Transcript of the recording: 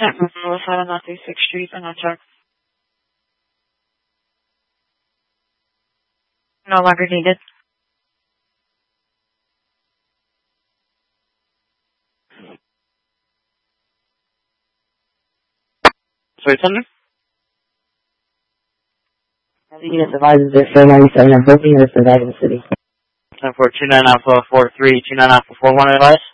10 from 407 Northeast 6th Street and on check. No longer needed. Sorry, Thunder? The unit advises their 497 and booking is provided in the city. 10-4, 29 Alpha 43, 29 Alpha 41 advice.